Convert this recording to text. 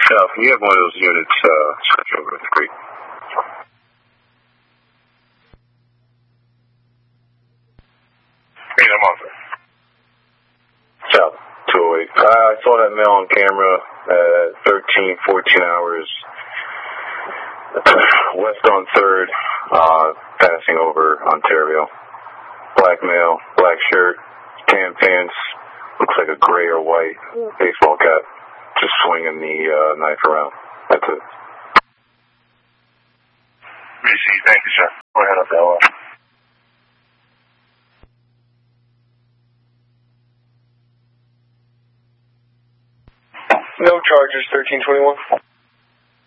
South, can you have one of those units switch over to the creek? Hey, I'm on, sir. South, 208. I saw that male on camera at 13, 14 hours west on 3rd, passing over Ontario. Black male, black shirt, tan pants, looks like a gray or white baseball cap, just swinging the knife around. That's it. BC, thank you, sir. Go ahead up that way. No charges, 1321.